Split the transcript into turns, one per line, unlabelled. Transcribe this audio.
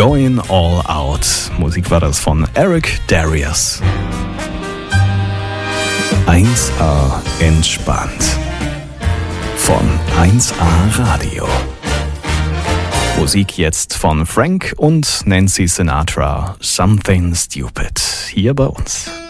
Going All Out. Musik war das von Eric Darius. 1A entspannt. Von 1A Radio. Musik jetzt von Frank und Nancy Sinatra. Something Stupid. Hier bei uns.